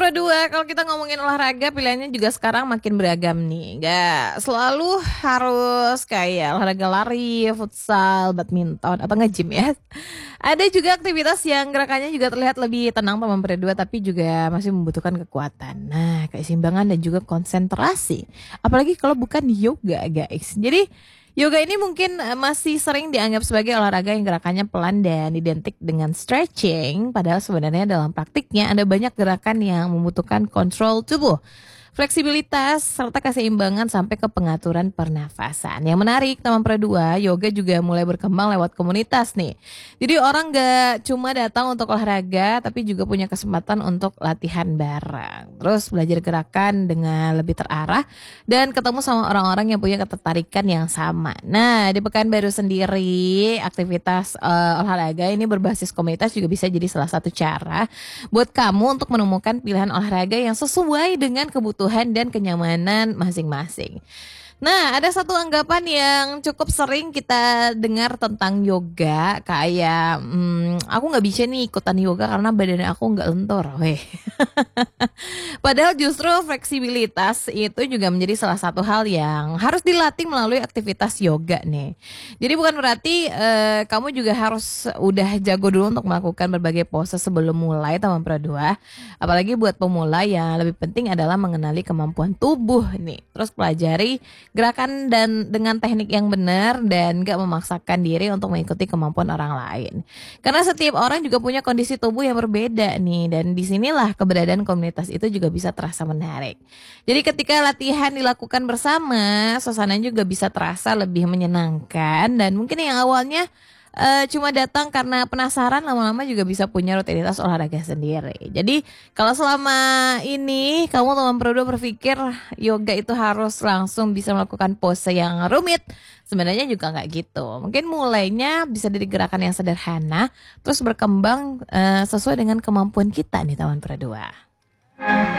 Pro 2, kalau kita ngomongin olahraga pilihannya juga sekarang makin beragam nih. Gak selalu harus kayak olahraga lari, futsal, badminton, atau nge-gym ya. Ada juga aktivitas yang gerakannya juga terlihat lebih tenang teman Pro 2 tapi juga masih membutuhkan kekuatan. Nah, keseimbangan dan juga konsentrasi. Apalagi kalau bukan yoga guys. Jadi yoga ini mungkin masih sering dianggap sebagai olahraga yang gerakannya pelan dan identik dengan stretching. Padahal sebenarnya dalam praktiknya ada banyak gerakan yang membutuhkan kontrol tubuh, fleksibilitas, serta keseimbangan sampai ke pengaturan pernafasan. Yang menarik, teman Pro 2, yoga juga mulai berkembang lewat komunitas nih. Jadi orang gak cuma datang untuk olahraga, tapi juga punya kesempatan untuk latihan bareng. Terus belajar gerakan dengan lebih terarah dan ketemu sama orang-orang yang punya ketertarikan yang sama. Nah, di Pekanbaru sendiri, aktivitas olahraga ini berbasis komunitas juga bisa jadi salah satu cara buat kamu untuk menemukan pilihan olahraga yang sesuai dengan kebutuhan dan kenyamanan masing-masing. Nah, ada satu anggapan yang cukup sering kita dengar tentang yoga, kayak aku nggak bisa nih ikutan yoga karena badan aku nggak lentur. Weh. Padahal justru fleksibilitas itu juga menjadi salah satu hal yang harus dilatih melalui aktivitas yoga nih. Jadi bukan berarti kamu juga harus udah jago dulu untuk melakukan berbagai pose sebelum mulai teman Pro 2. Apalagi buat pemula yang lebih penting adalah mengenali kemampuan tubuh nih. Terus pelajari gerakan dan dengan teknik yang benar dan gak memaksakan diri untuk mengikuti kemampuan orang lain. Karena setiap orang juga punya kondisi tubuh yang berbeda nih, dan disinilah keberadaan komunitas itu juga bisa terasa menarik. Jadi ketika latihan dilakukan bersama, suasananya juga bisa terasa lebih menyenangkan, dan mungkin yang awalnya cuma datang karena penasaran, lama-lama juga bisa punya rutinitas olahraga sendiri. Jadi kalau selama ini kamu teman Pro 2 berpikir yoga itu harus langsung bisa melakukan pose yang rumit, sebenarnya juga nggak gitu. Mungkin mulainya bisa dari gerakan yang sederhana, terus berkembang sesuai dengan kemampuan kita nih teman Pro 2.